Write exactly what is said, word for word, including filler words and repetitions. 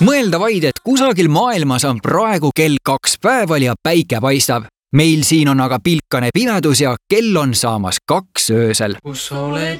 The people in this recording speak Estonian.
Mõelda vaid, et kusagil maailmas on praegu kell kaks päeval ja päike paistab. Meil siin on aga pilkane pimedus ja kell on saamas kaks öösel. Kus oled